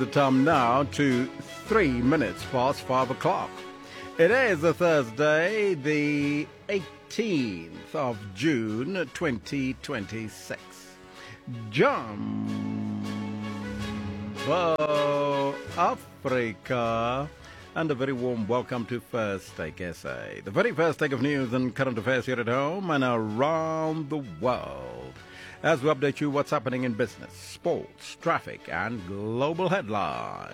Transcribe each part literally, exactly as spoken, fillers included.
The time now to three minutes past five o'clock. It is a Thursday, the eighteenth of June, twenty twenty-six. Jumbo Africa, and a very warm welcome to First Take S A, the very first take of news and current affairs here at home and around the world, as we update you what's happening in business, sports, traffic, and global headlines.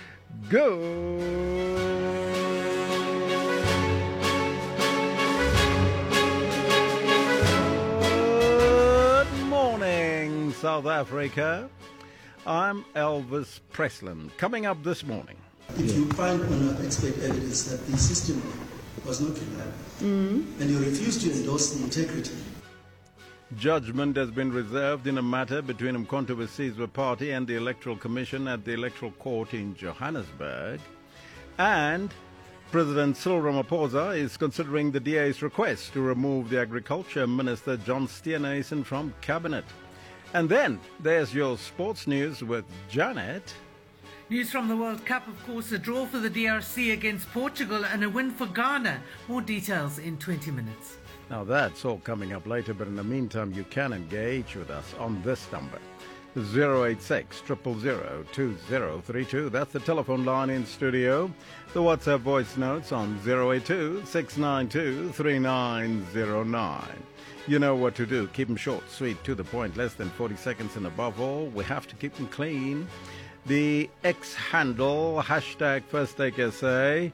Good morning, South Africa. I'm Elvis Presslin. Coming up this morning. If you find unexpected evidence that the system was not reliable, mm-hmm. and you refuse to endorse the integrity, judgment has been reserved in a matter between Umkhonto we Sizwe Party and the Electoral Commission at the Electoral Court in Johannesburg. And President Cyril Ramaphosa is considering the D A's request to remove the Agriculture Minister John Steenhuisen from Cabinet. And then there's your sports news with Janet. News from the World Cup, of course, a draw for the D R C against Portugal and a win for Ghana. More details in twenty minutes. Now that's all coming up later, but in the meantime you can engage with us on this number, zero eight six, zero zero zero, two zero three two. That's the telephone line in studio. The WhatsApp voice notes on zero eight two, six nine two, three nine zero nine. You know what to do. Keep them short, sweet, to the point, less than forty seconds, and above all, we have to keep them clean. The X handle, hashtag First Take S A.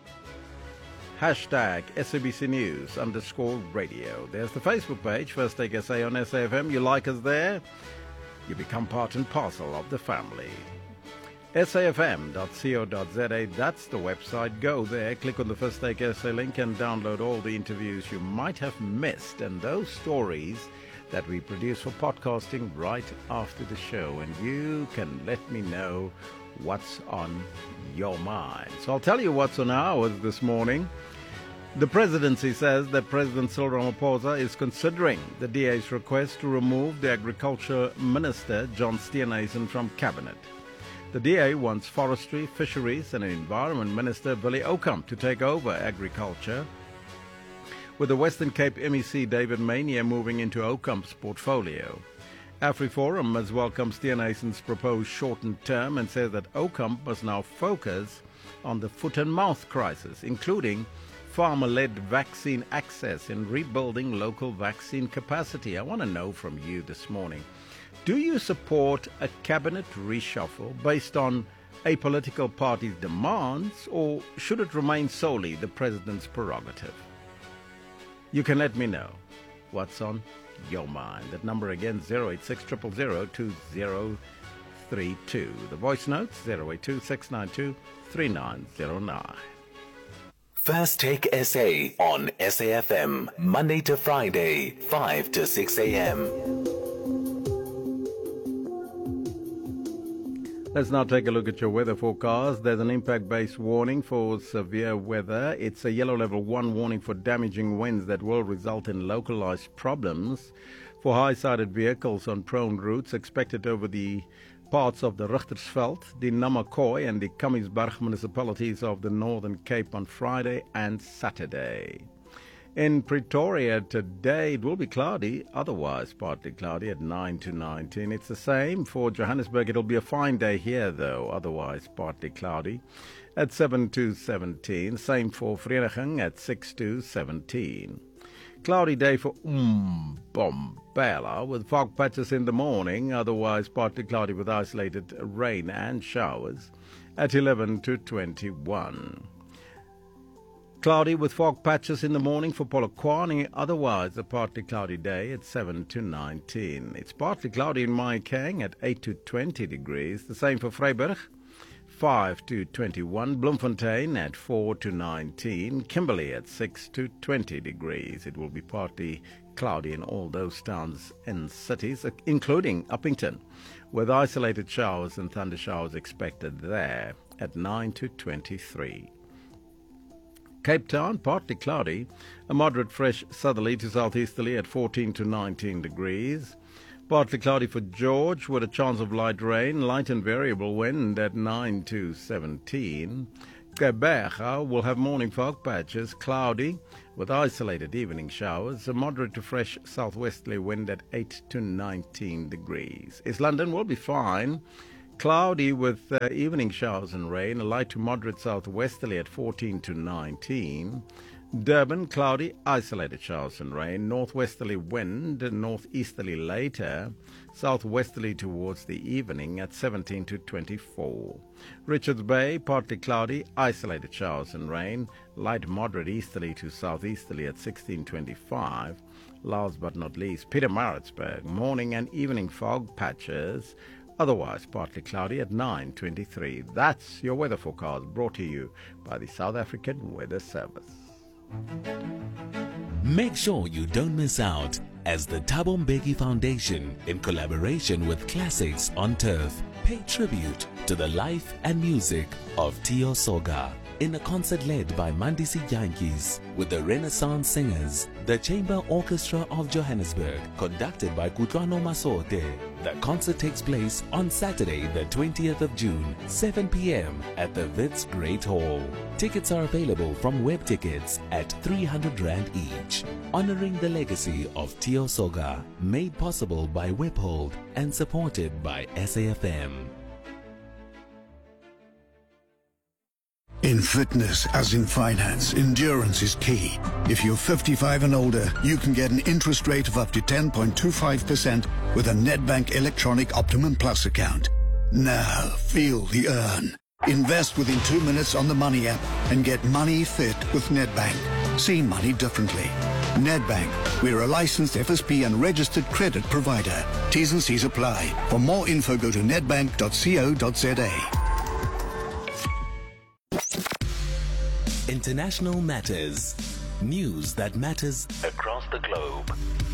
Hashtag S A B C News underscore radio. There's the Facebook page, First Take S A on S A F M. You like us there, you become part and parcel of the family. S A F M dot co dot z a, that's the website. Go there, click on the First Take S A link and download all the interviews you might have missed and those stories that we produce for podcasting right after the show. And you can let me know what's on your mind. So I'll tell you what's on ours this morning. The presidency says that President Cyril Ramaphosa is considering the D A's request to remove the Agriculture Minister John Steenhuisen from Cabinet. The D A wants Forestry, Fisheries and Environment Minister Billy Ocamp to take over agriculture, with the Western Cape M E C David Maynier moving into Ocamp's portfolio. AfriForum has welcomed Steenhuisen's proposed shortened term and says that Ocamp must now focus on the foot and mouth crisis, including farmer-led vaccine access and rebuilding local vaccine capacity. I want to know from you this morning, do you support a cabinet reshuffle based on a political party's demands, or should it remain solely the president's prerogative? You can let me know what's on your mind. That number again, zero eight six, zero zero zero, two zero three two. The voice notes, zero eight two, six nine two, three nine zero nine. First Take S A on S A F M, Monday to Friday, five to six a.m. Let's now take a look at your weather forecast. There's an impact-based warning for severe weather. It's a yellow level one warning for damaging winds that will result in localized problems for high-sided vehicles on prone routes expected over the parts of the Richtersveld, the Namakwa and the Kamiesberg municipalities of the Northern Cape on Friday and Saturday. In Pretoria today, it will be cloudy, otherwise partly cloudy at nine to nineteen. It's the same for Johannesburg. It'll be a fine day here, though, otherwise partly cloudy at seven to seventeen. Same for Vereeniging at six to seventeen. Cloudy day for Mbombela with fog patches in the morning, otherwise partly cloudy with isolated rain and showers at eleven to twenty-one. Cloudy with fog patches in the morning for Polokwane, otherwise a partly cloudy day at seven to nineteen. It's partly cloudy in Mahikeng at eight to twenty degrees. The same for Vryburg, five to twenty-one. Bloemfontein at four to nineteen. Kimberley at six to twenty degrees. It will be partly cloudy in all those towns and cities, including Uppington, with isolated showers and thunder showers expected there at nine to twenty-three. Cape Town, partly cloudy, a moderate fresh southerly to southeasterly at fourteen to nineteen degrees. Partly cloudy for George with a chance of light rain, light and variable wind at nine to seventeen. Quebec will have morning fog patches, cloudy with isolated evening showers, a moderate to fresh southwesterly wind at eight to nineteen degrees. East London will be fine, cloudy with uh, evening showers and rain, a light to moderate southwesterly at fourteen to nineteen. Durban, cloudy, isolated showers and rain, northwesterly wind, northeasterly later, southwesterly towards the evening at seventeen to twenty-four. Richards Bay, partly cloudy, isolated showers and rain, light moderate easterly to southeasterly at sixteen twenty-five. Last but not least, Pietermaritzburg, morning and evening fog patches, otherwise partly cloudy at nine twenty-three. That's your weather forecast brought to you by the South African Weather Service. Make sure you don't miss out as the Thabo Mbeki Foundation, in collaboration with Classics on Turf, pay tribute to the life and music of Tio Soga in a concert led by Mandisi Yankees with the Renaissance Singers, the Chamber Orchestra of Johannesburg, conducted by Kutlwano Masote. The concert takes place on Saturday, the twentieth of June, seven p.m. at the Wits Great Hall. Tickets are available from web tickets at three hundred rand each. Honoring the legacy of Tio Soga, made possible by Webhold and supported by S A F M. In fitness, as in finance, endurance is key. If you're fifty-five and older, you can get an interest rate of up to ten point two five percent with a Nedbank Electronic Optimum Plus account. Now, feel the earn. Invest within two minutes on the Money app and get money fit with Nedbank. See money differently. Nedbank, we're a licensed F S P and registered credit provider. T's and C's apply. For more info, go to nedbank dot co dot za. International Matters. News that matters across the globe.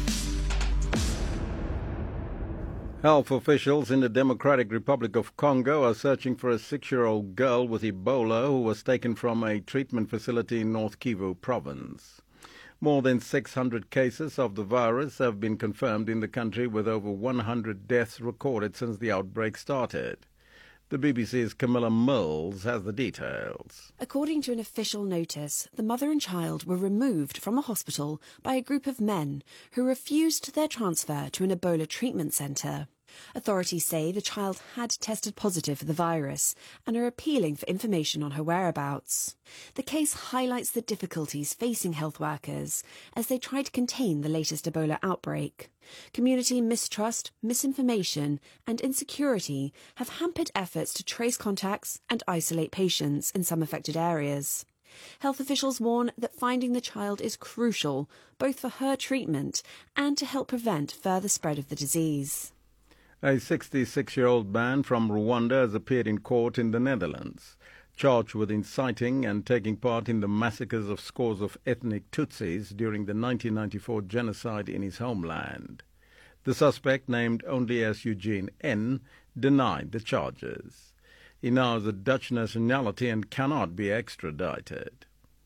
Health officials in the Democratic Republic of Congo are searching for a six-year-old girl with Ebola who was taken from a treatment facility in North Kivu province. More than six hundred cases of the virus have been confirmed in the country, with over one hundred deaths recorded since the outbreak started. The B B C's Camilla Mills has the details. According to an official notice, the mother and child were removed from a hospital by a group of men who refused their transfer to an Ebola treatment centre. Authorities say the child had tested positive for the virus and are appealing for information on her whereabouts. The case highlights the difficulties facing health workers as they try to contain the latest Ebola outbreak. Community mistrust, misinformation and insecurity have hampered efforts to trace contacts and isolate patients in some affected areas. Health officials warn that finding the child is crucial, both for her treatment and to help prevent further spread of the disease. A sixty-six-year-old man from Rwanda has appeared in court in the Netherlands, charged with inciting and taking part in the massacres of scores of ethnic Tutsis during the nineteen ninety-four genocide in his homeland. The suspect, named only as Eugene N., denied the charges. He now has a Dutch nationality and cannot be extradited.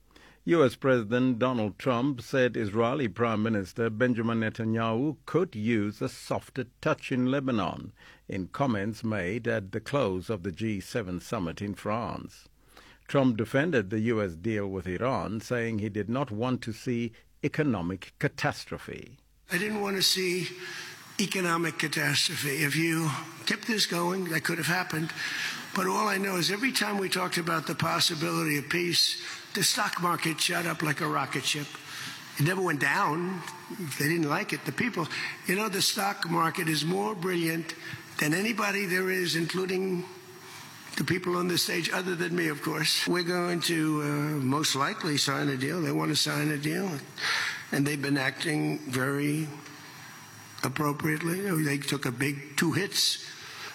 U S President Donald Trump said Israeli Prime Minister Benjamin Netanyahu could use a softer touch in Lebanon in comments made at the close of the G seven summit in France. Trump defended the U S deal with Iran, saying he did not want to see economic catastrophe. I didn't want to see economic catastrophe. If you kept this going, that could have happened. But all I know is every time we talked about the possibility of peace, the stock market shot up like a rocket ship. It never went down. They didn't like it. The people, you know, the stock market is more brilliant than anybody there is, including the people on the stage, other than me, of course. We're going to uh, most likely sign a deal. They want to sign a deal. And they've been acting very appropriately. They took a big two hits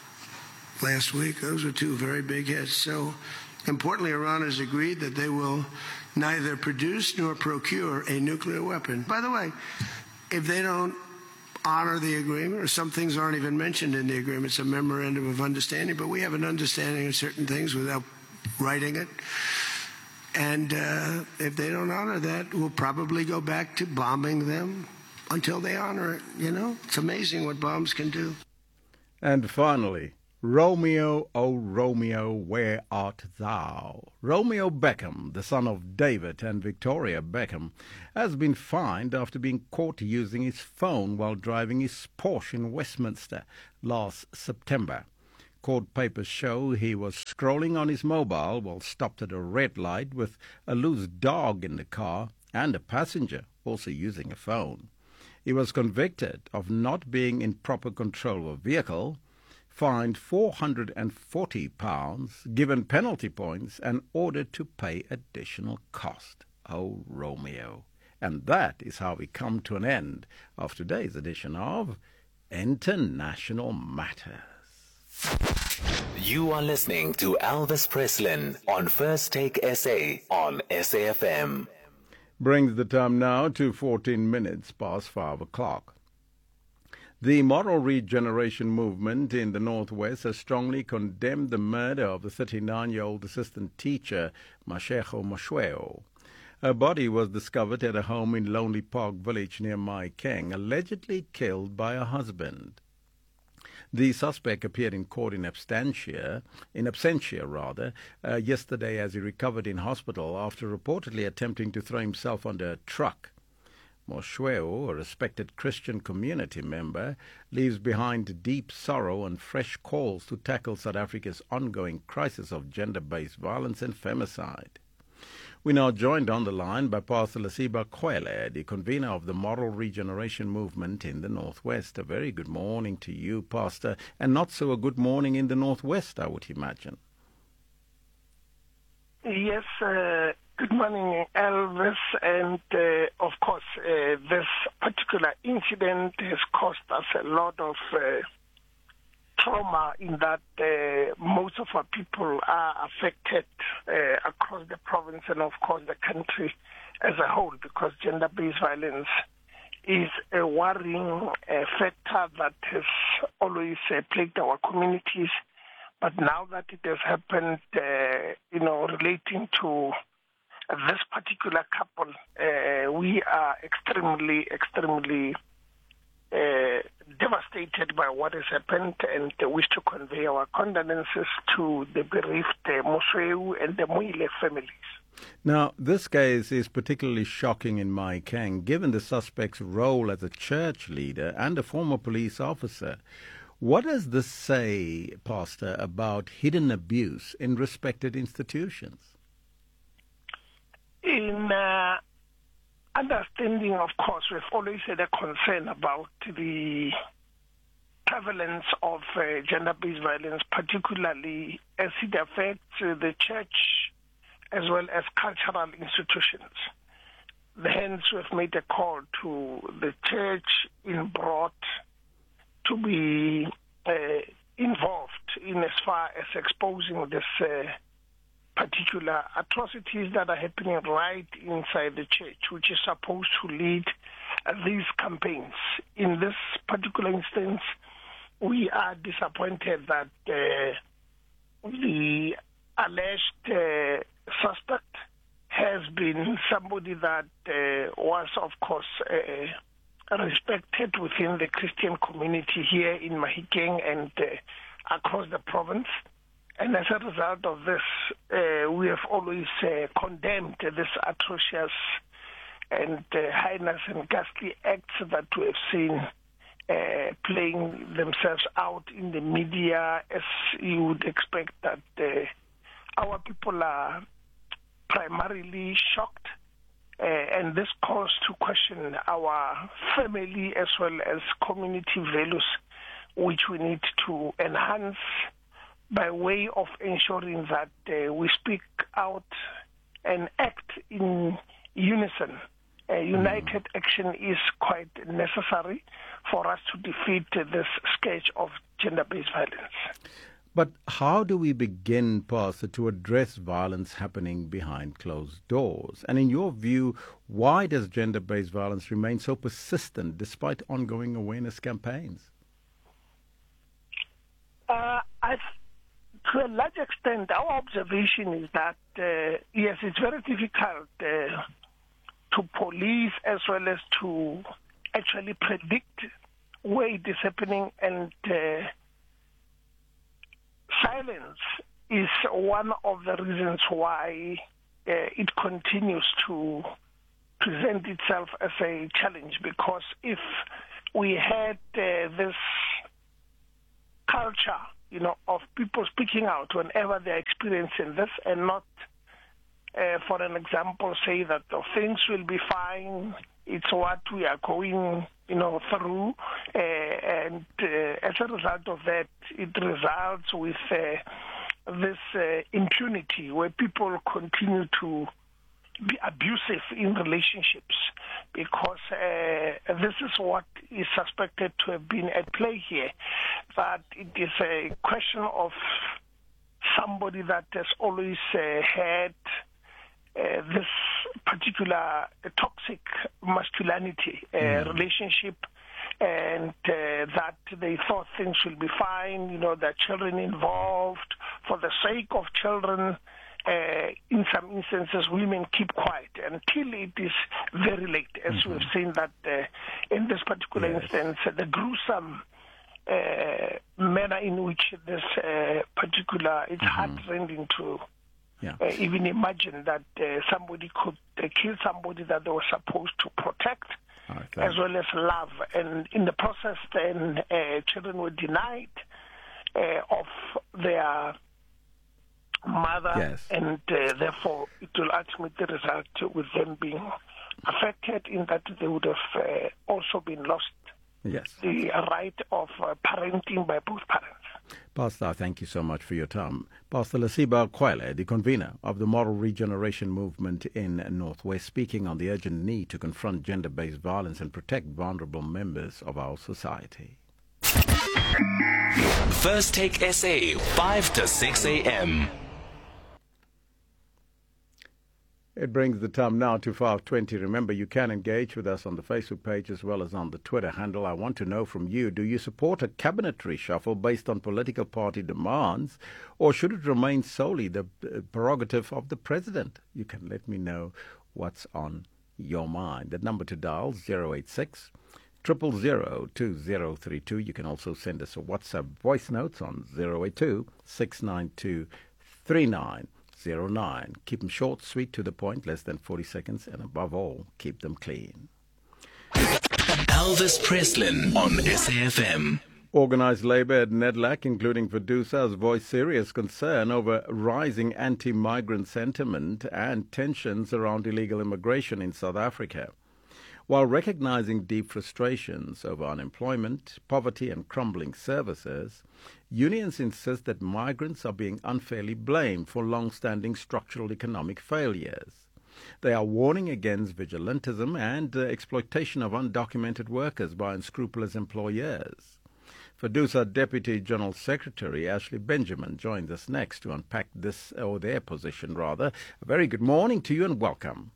last week. Those were two very big hits. So, importantly, Iran has agreed that they will neither produce nor procure a nuclear weapon. By the way, if they don't honor the agreement, or some things aren't even mentioned in the agreement, it's a memorandum of understanding, but we have an understanding of certain things without writing it. And uh, if they don't honor that, we'll probably go back to bombing them until they honor it, you know? It's amazing what bombs can do. And finally, Romeo, oh Romeo, where art thou? Romeo Beckham, the son of David and Victoria Beckham, has been fined after being caught using his phone while driving his Porsche in Westminster last September. Court papers show he was scrolling on his mobile while stopped at a red light with a loose dog in the car and a passenger also using a phone. He was convicted of not being in proper control of a vehicle, fined four hundred forty pounds, given penalty points, and ordered to pay additional cost. Oh, Romeo. And that is how we come to an end of today's edition of International Matters. You are listening to Elvis Preslin on First Take S A on S A F M. Brings the time now to fourteen minutes past five o'clock. The moral regeneration movement in the Northwest has strongly condemned the murder of the thirty-nine-year-old assistant teacher, Mashego Moshoeu. Her body was discovered at a home in Lonely Park Village near Mahikeng, allegedly killed by her husband. The suspect appeared in court in absentia, in absentia rather, uh, yesterday as he recovered in hospital after reportedly attempting to throw himself under a truck. Moshoeu, a respected Christian community member, leaves behind deep sorrow and fresh calls to tackle South Africa's ongoing crisis of gender-based violence and femicide. We're now joined on the line by Pastor Lesiba Kwele, the convener of the Moral Regeneration Movement in the Northwest. A very good morning to you, Pastor, and not so a good morning in the Northwest, I would imagine. Yes, uh, good morning, Elvis. And, uh, of course, uh, this particular incident has caused us a lot of uh, trauma in that uh, most of our people are affected uh, across the province and, of course, the country as a whole, because gender-based violence is a worrying uh, factor that has always uh, plagued our communities. But now that it has happened, uh, you know, relating to this particular couple, uh, we are extremely, extremely uh, devastated by what has happened, and uh, wish to convey our condolences to the bereaved uh, Moshoeu and the Moile families. Now, this case is particularly shocking in Mahikeng, given the suspect's role as a church leader and a former police officer. What does this say, Pastor, about hidden abuse in respected institutions? In uh, understanding, of course, we've always had a concern about the prevalence of uh, gender-based violence, particularly as it affects uh, the church as well as cultural institutions. Hence, we've made a call to the church in broad to be uh, involved in as far as exposing this uh, particular atrocities that are happening right inside the church, which is supposed to lead uh, these campaigns. In this particular instance, we are disappointed that uh, the alleged uh, suspect has been somebody that uh, was, of course, uh, respected within the Christian community here in Mahikeng and uh, across the province. And as a result of this, uh, we have always uh, condemned this atrocious and uh, heinous and ghastly acts that we have seen uh, playing themselves out in the media, as you would expect that uh, our people are primarily shocked. Uh, and this calls to question our family as well as community values, which we need to enhance by way of ensuring that uh, we speak out and act in unison. Uh, united mm. action is quite necessary for us to defeat uh, this scourge of gender-based violence. But how do we begin, Pastor, to address violence happening behind closed doors? And in your view, why does gender-based violence remain so persistent despite ongoing awareness campaigns? Uh, I To a large extent, our observation is that, uh, yes, it's very difficult uh, to police as well as to actually predict where it is happening, and uh, silence is one of the reasons why uh, it continues to present itself as a challenge, because if we had uh, this culture, you know, of people speaking out whenever they're experiencing this, and not, uh, for an example, say that oh, things will be fine, it's what we are going, you know, through, uh, and uh, as a result of that, it results with uh, this uh, impunity where people continue to be abusive in relationships, because uh, this is what is suspected to have been at play here. That it is a question of somebody that has always uh, had uh, this particular uh, toxic masculinity uh, mm. relationship, and uh, that they thought things will be fine, you know, there are children involved, for the sake of children. Uh, in some instances, women keep quiet until it is very late, as mm-hmm. we've seen that uh, in this particular yes. instance, uh, the gruesome uh, manner in which this uh, particular, it's mm-hmm. heart-rending to yeah. uh, even imagine that uh, somebody could uh, kill somebody that they were supposed to protect, right, as well as love. And in the process, then uh, children were denied uh, of their mother, yes. and uh, therefore it will ultimately result with them being affected in that they would have uh, also been lost yes. the right of uh, parenting by both parents. Pastor, thank you so much for your time. Pastor Lesiba Kwele, the convener of the Moral Regeneration Movement in Northwest, speaking on the urgent need to confront gender-based violence and protect vulnerable members of our society. First Take S A, five to six a.m. It brings the time now to five twenty. Remember, you can engage with us on the Facebook page as well as on the Twitter handle. I want to know from you, do you support a cabinet reshuffle based on political party demands, or should it remain solely the prerogative of the president? You can let me know what's on your mind. The number to dial, zero eight six, triple zero, two zero three two. You can also send us a WhatsApp voice notes on zero eight two, six nine two, three nine zero nine. Keep them short, sweet, to the point, less than forty seconds, and above all, keep them clean. Elvis Preslin on S A F M. Organised labour at NEDLAC, including Fedusa, has voiced serious concern over rising anti-migrant sentiment and tensions around illegal immigration in South Africa. While recognising deep frustrations over unemployment, poverty and crumbling services, unions insist that migrants are being unfairly blamed for long-standing structural economic failures. They are warning against vigilantism and uh, exploitation of undocumented workers by unscrupulous employers. Fedusa Deputy General Secretary Ashley Benjamin joins us next to unpack this, or their position rather. A very good morning to you and welcome.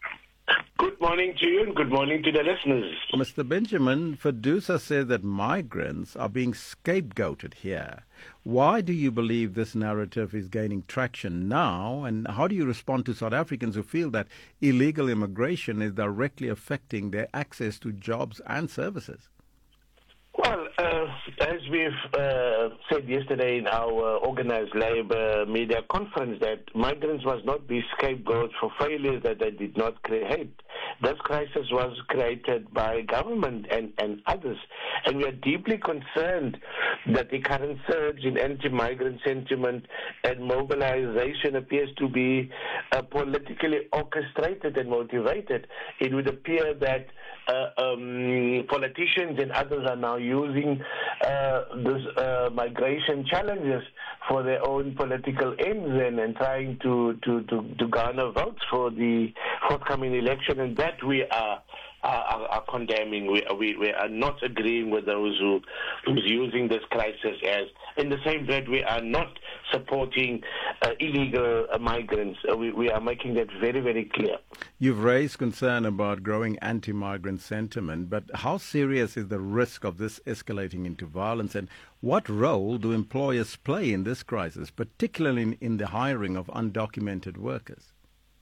Good morning to you and good morning to the listeners. Mister Benjamin, Fedusa says that migrants are being scapegoated here. Why do you believe this narrative is gaining traction now, and how do you respond to South Africans who feel that illegal immigration is directly affecting their access to jobs and services? Well, uh, as we've uh, said yesterday in our organized labor media conference, that migrants must not be scapegoats for failures that they did not create. This crisis was created by government and, and others, and we are deeply concerned that the current surge in anti-migrant sentiment and mobilization appears to be uh, politically orchestrated and motivated. It would appear that Uh, um, politicians and others are now using uh, this uh, migration challenges for their own political ends and, and trying to, to, to, to garner votes for the forthcoming election, and that we are are, are condemning. We, we we are not agreeing with those who who's using this crisis as, in the same breath, we are not supporting uh, illegal uh, migrants. Uh, we, we are making that very, very clear. You've raised concern about growing anti-migrant sentiment, but how serious is the risk of this escalating into violence, and what role do employers play in this crisis, particularly in, in the hiring of undocumented workers?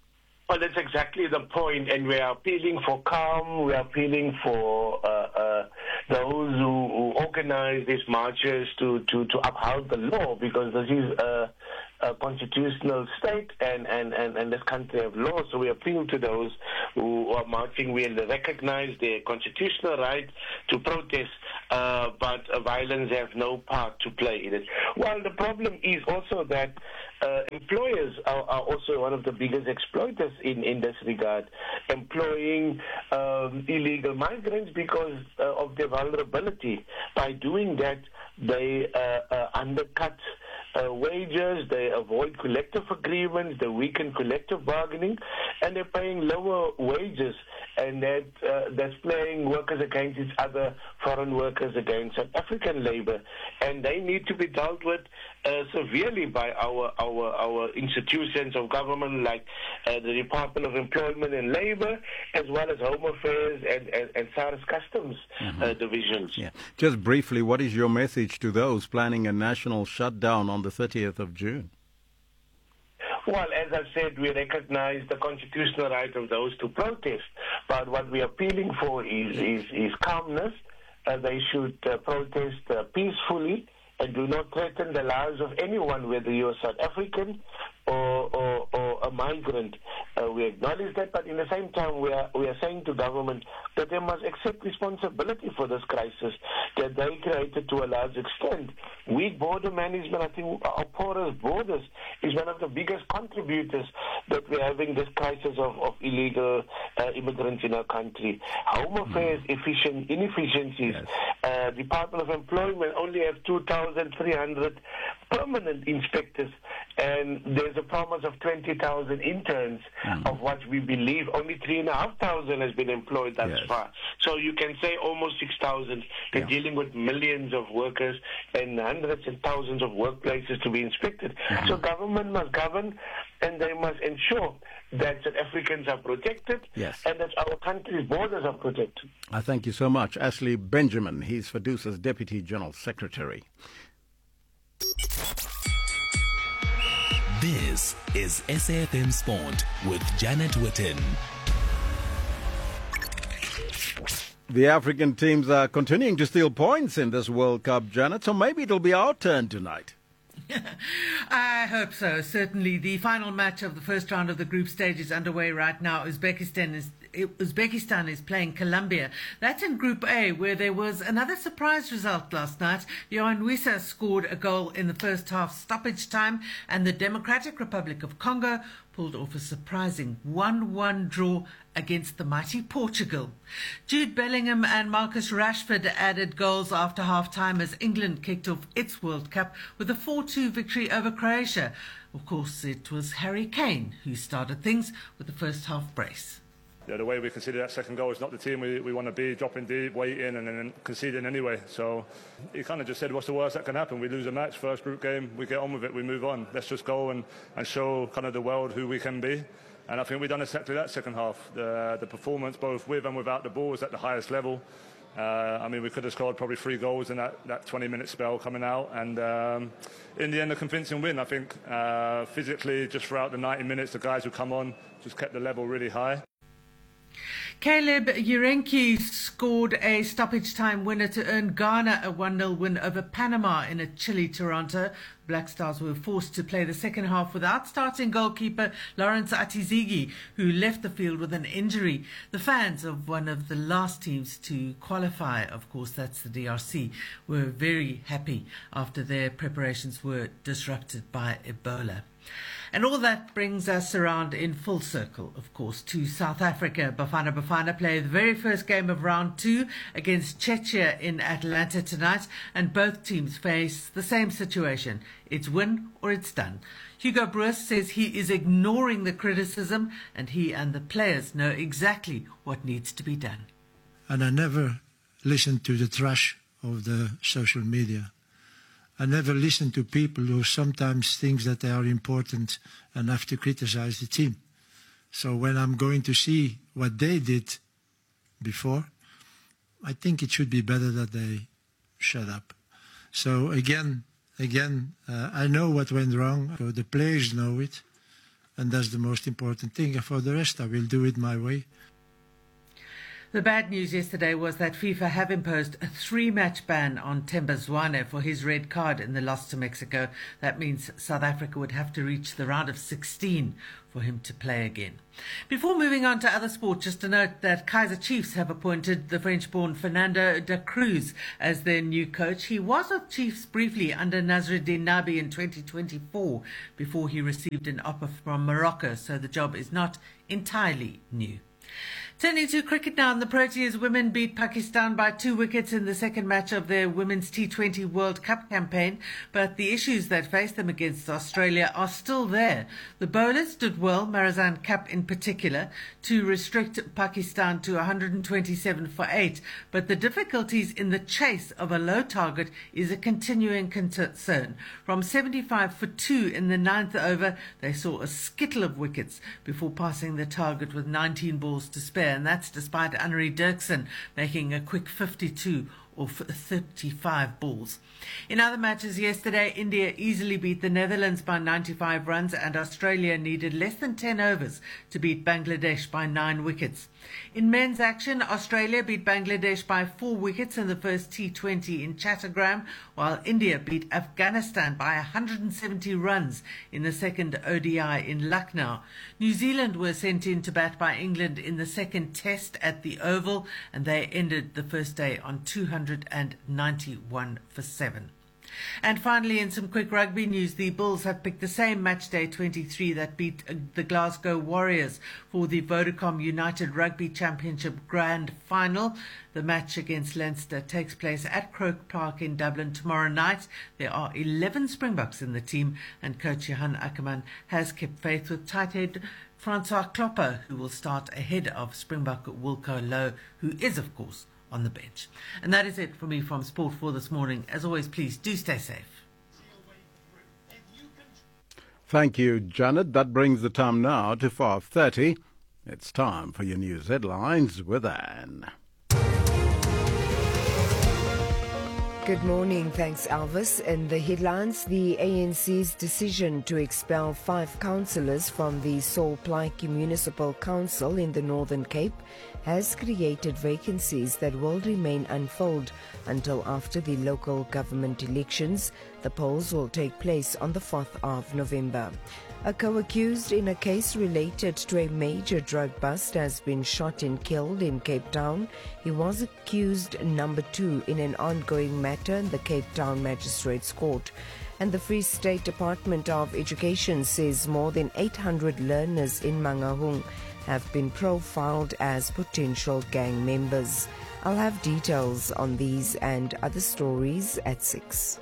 Well, that's exactly the point, and we are appealing for calm. We are appealing for uh, uh, those who, who organize these marches to, to, to uphold the law, because this is a, a constitutional state, and, and, and, and this country have laws. So we appeal to those who are marching. We recognize their constitutional right to protest, uh, but uh, violence has no part to play in it. Well, the problem is also that Uh, employers are, are also one of the biggest exploiters in, in this regard, employing um, illegal migrants because uh, of their vulnerability. By doing that, they uh, uh, undercut uh, wages, they avoid collective agreements, they weaken collective bargaining, and they're paying lower wages, and that uh, that's playing workers against each other, foreign workers against South African labor, and they need to be dealt with uh, severely by our, our, our institutions of government, like uh, the Department of Employment and Labor, as well as Home Affairs and, and, and SARS Customs mm-hmm. uh, divisions. Yeah. Just briefly, what is your message to those planning a national shutdown on the thirtieth of June? Well, as I said, we recognize the constitutional right of those to protest, but what we are appealing for is, is, is calmness. Uh, they should uh, protest uh, peacefully and do not threaten the lives of anyone, whether you're South African or, or, or a migrant. Uh, we acknowledge that, but in the same time, we are, we are saying to government that they must accept responsibility for this crisis that they created to a large extent. Weak border management, I think our porous borders is one of the biggest contributors that we're having this crisis of, of illegal uh, immigrants in our country. Home Affairs mm. efficient inefficiencies. Yes. Uh, Department of Employment only have two thousand three hundred permanent inspectors, and there's a promise of twenty thousand interns, mm. of what we believe only three and a half thousand has been employed thus yes. far. So you can say almost six thousand. They're yeah. dealing with millions of workers and hundreds and thousands of workplaces to be inspected. Mm-hmm. So government must govern, and they must ensure that South Africans are protected yes. and that our country's borders are protected. I thank you so much. Ashley Benjamin, he's FEDUSA's Deputy General Secretary. This is S A F M Sport with Janet Witten. The African teams are continuing to steal points in this World Cup, Janet, so maybe it'll be our turn tonight. I hope so. Certainly, the final match of the first round of the group stage is underway right now. Uzbekistan is Uzbekistan is playing Colombia. That's in Group A, where there was another surprise result last night. Yohan Wissa scored a goal in the first half stoppage time, and the Democratic Republic of Congo pulled off a surprising one one draw against the mighty Portugal. Jude Bellingham and Marcus Rashford added goals after half-time as England kicked off its World Cup with a four two victory over Croatia. Of course, it was Harry Kane who started things with the first half brace. Yeah, the way we conceded that second goal is not the team we, we want to be, dropping deep, waiting and then conceding anyway. So he kind of just said, what's the worst that can happen? We lose a match, first group game, we get on with it, we move on. Let's just go and, and show kind of the world who we can be. And I think we've done exactly that second half. The, the performance, both with and without the ball, was at the highest level. Uh, I mean, we could have scored probably three goals in that, that twenty-minute spell coming out. And um, in the end, a convincing win, I think. Uh, physically, just throughout the ninety minutes, the guys who come on just kept the level really high. Caleb Urenki scored a stoppage time winner to earn Ghana a one nil win over Panama in a chilly Toronto. Black Stars were forced to play the second half without starting goalkeeper Lawrence Atizigi, who left the field with an injury. The fans of one of the last teams to qualify, of course that's the D R C, were very happy after their preparations were disrupted by Ebola. And all that brings us around in full circle, of course, to South Africa. Bafana Bafana play the very first game of round two against Czechia in Atlanta tonight, and both teams face the same situation. It's win or it's done. Hugo Broos says he is ignoring the criticism, and he and the players know exactly what needs to be done. And I never listen to the trash of the social media. I never listen to people who sometimes think that they are important and have to criticize the team. So when I'm going to see what they did before, I think it should be better that they shut up. So again, again, uh, I know what went wrong. So the players know it. and that's the most important thing. And for the rest, I will do it my way. The bad news yesterday was that FIFA have imposed a three-match ban on Themba Zwane for his red card in the loss to Mexico. That means South Africa would have to reach the round of sixteen for him to play again. Before moving on to other sport, just a note that Kaizer Chiefs have appointed the French-born Fernando de Cruz as their new coach. He was with Chiefs briefly under Nasruddin Nabi in twenty twenty-four before he received an offer from Morocco, so the job is not entirely new. Turning to cricket now, the Proteas women beat Pakistan by two wickets in the second match of their Women's T twenty World Cup campaign, but the issues that face them against Australia are still there. The bowlers did well, Marizanne Kapp in particular, to restrict Pakistan to one hundred twenty-seven for eight, but the difficulties in the chase of a low target is a continuing concern. From seventy-five for two in the ninth over, they saw a skittle of wickets before passing the target with nineteen balls to spare, and that's despite Annery Dirksen making a quick fifty-two or thirty-five balls. In other matches yesterday, India easily beat the Netherlands by ninety-five runs, and Australia needed less than ten overs to beat Bangladesh by nine wickets. In men's action, Australia beat Bangladesh by four wickets in the first T twenty in Chattogram, while India beat Afghanistan by one hundred seventy runs in the second O D I in Lucknow. New Zealand were sent in to bat by England in the second test at the Oval, and they ended the first day on two hundred ninety-one for seven. And finally, in some quick rugby news, the Bulls have picked the same matchday twenty-three that beat the Glasgow Warriors for the Vodacom United Rugby Championship Grand Final. The match against Leinster takes place at Croke Park in Dublin tomorrow night. There are eleven Springboks in the team, and coach Johan Ackerman has kept faith with tight head Francois Klopper, who will start ahead of Springbok Wilco Lowe, who is, of course, on the bench. And that is it for me from Sport for this morning. As always, please do stay safe. Thank you, Janet. That brings the time now to five thirty. It's time for your news headlines with Anne. Good morning. Thanks, Elvis. In the headlines, the A N C's decision to expel five councillors from the Saul Plaatje Municipal Council in the Northern Cape has created vacancies that will remain unfilled until after the local government elections. The polls will take place on the fourth of November. A co-accused in a case related to a major drug bust has been shot and killed in Cape Town. He was accused number two in an ongoing matter in the Cape Town Magistrates Court. And the Free State Department of Education says more than eight hundred learners in Mangaung have been profiled as potential gang members. I'll have details on these and other stories at six.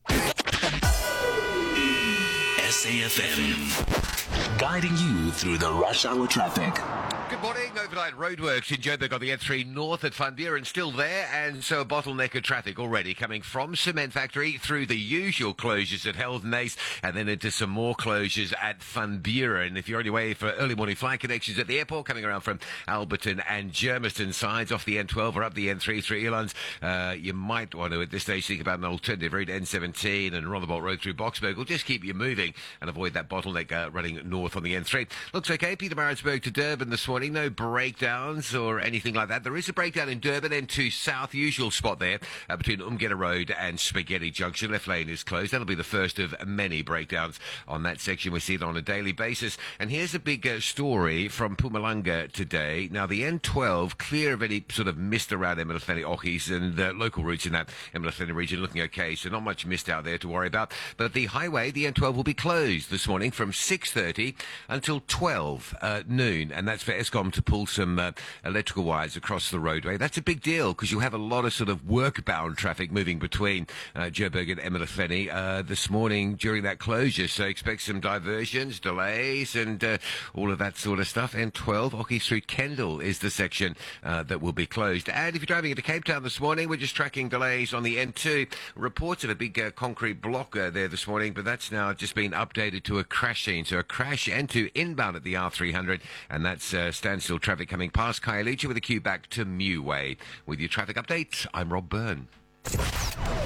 S A F M, guiding you through the rush hour traffic. Good morning. Overnight roadworks in Joburg on the N three north at Van Buren still there, and so a bottleneck of traffic already coming from Cement Factory through the usual closures at Helden Ace and then into some more closures at Van Buren. If you're on your way for early morning flight connections at the airport, coming around from Alberton and Germiston sides off the N twelve or up the N three through Elands, uh, you might want to at this stage think about an alternative route, N seventeen and Rondebolt Road through Boksburg. Will just keep you moving and avoid that bottleneck uh, running north on the N three. Looks okay. Pietermaritzburg to Durban this morning. No breakdowns or anything like that. There is a breakdown in Durban, N two south, usual spot there uh, between Umgeda Road and Spaghetti Junction. Left lane is closed. That'll be the first of many breakdowns on that section. We see it on a daily basis. And here's a big uh, story from Mpumalanga today. Now, the N twelve, clear of any sort of mist around Emelefeni Ochis and uh, local routes in that Emelefeni region looking okay, so not much mist out there to worry about. But the highway, the N twelve, will be closed this morning from six thirty until twelve uh, noon, and that's for Eskom to pull some uh, electrical wires across the roadway. That's a big deal because you'll have a lot of sort of work-bound traffic moving between uh, Joburg and Emelefeni uh, this morning during that closure. So expect some diversions, delays, and uh, all of that sort of stuff. N twelve, Ochis through Kendall is the section uh, that will be closed. And if you're driving into Cape Town this morning, we're just tracking delays on the N two. Reports of a big uh, concrete block uh, there this morning, but that's now just been updated to a crash scene. So a crash N two inbound at the R three hundred, and that's uh, standstill traffic coming past Khayelitsha with a queue back to Mew Way. With your traffic update, I'm Rob Byrne.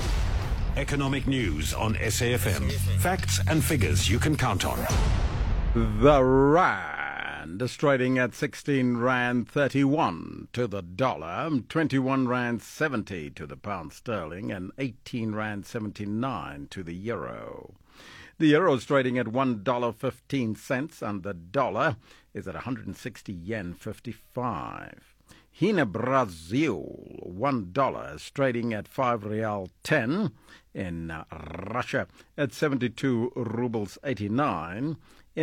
Economic news on S A F M. Facts and figures you can count on. The rand is trading at sixteen rand thirty-one to the dollar, twenty-one rand seventy to the pound sterling, and eighteen rand seventy-nine to the euro. The euro is trading at one dollar fifteen cents, and the dollar is at one hundred sixty yen fifty-five. Here in Brazil, one dollar is trading at five real ten. In uh, Russia, at seventy-two rubles eighty-nine.